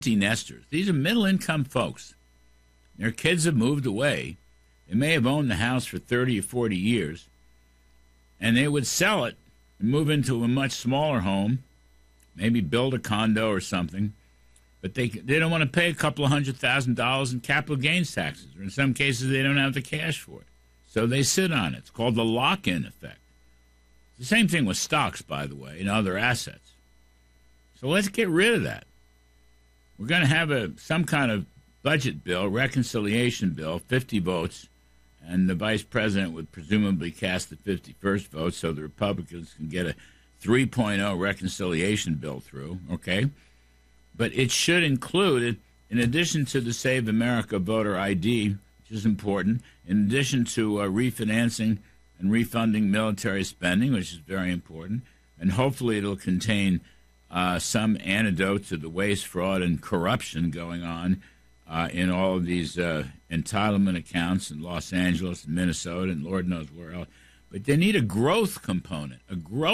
empty nesters. These are middle-income folks. Their kids have moved away. They may have owned the house for 30 or 40 years, and they would sell it and move into a much smaller home, maybe build a condo or something, but they don't want to pay a couple of $100,000 in capital gains taxes, or in some cases they don't have the cash for it. So they sit on it. It's called the lock-in effect. It's the same thing with stocks, by the way, and other assets. So let's get rid of that. We're going to have some kind of budget bill, reconciliation bill, 50 votes, and the vice president would presumably cast the 51st vote so the Republicans can get a 3.0 reconciliation bill through, okay? But it should include, in addition to the Save America voter ID, which is important, in addition to refinancing and refunding military spending, which is very important, and hopefully it'll contain some antidote to the waste, fraud, and corruption going on in all of these entitlement accounts in Los Angeles and Minnesota and Lord knows where else. But they need a growth component,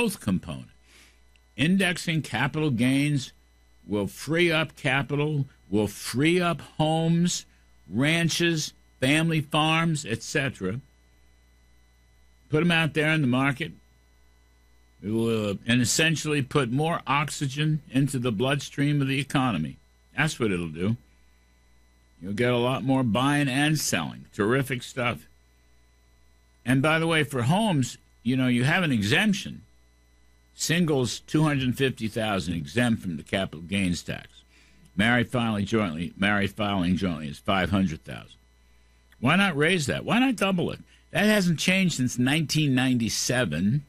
Indexing capital gains will free up capital, will free up homes, ranches, family farms, etc. Put them out there in the market. It will and essentially put more oxygen into the bloodstream of the economy. That's what it'll do. You'll get a lot more buying and selling. Terrific stuff. And by the way, for homes, you have an exemption. Singles, $250,000 exempt from the capital gains tax. Married filing jointly is $500,000. Why not raise that? Why not double it? That hasn't changed since 1997.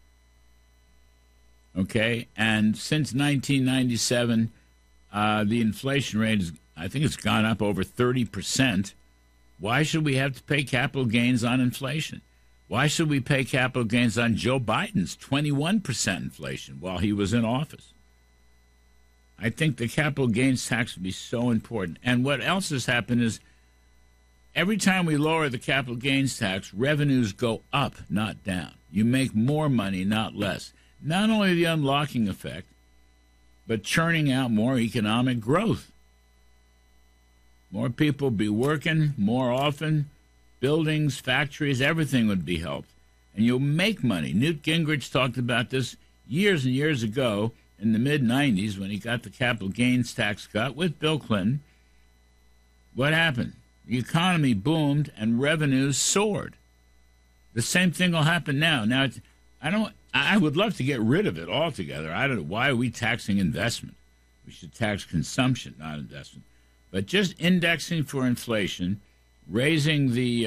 Okay, and since 1997, the inflation rate I think it's gone up over 30%. Why should we have to pay capital gains on inflation? Why should we pay capital gains on Joe Biden's 21% inflation while he was in office? I think the capital gains tax would be so important. And what else has happened is every time we lower the capital gains tax, revenues go up, not down. You make more money, not less. Not only the unlocking effect, but churning out more economic growth. More people be working more often. Buildings, factories, everything would be helped. And you'll make money. Newt Gingrich talked about this years and years ago in the mid-'90s when he got the capital gains tax cut with Bill Clinton. What happened? The economy boomed and revenues soared. The same thing will happen now. Now, I would love to get rid of it altogether. I don't know. Why are we taxing investment? We should tax consumption, not investment. But just indexing for inflation, raising the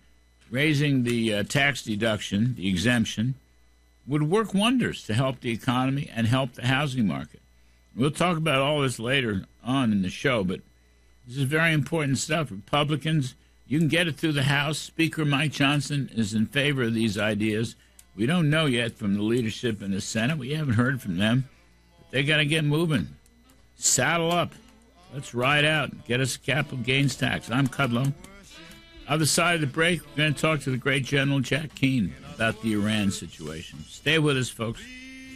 tax deduction, the exemption, would work wonders to help the economy and help the housing market. We'll talk about all this later on in the show, but this is very important stuff. Republicans, you can get it through the House. Speaker Mike Johnson is in favor of these ideas. We don't know yet from the leadership in the Senate. We haven't heard from them. But they got to get moving. Saddle up. Let's ride out and get us a capital gains tax. I'm Kudlow. Other side of the break, we're going to talk to the great General Jack Keane about the Iran situation. Stay with us, folks.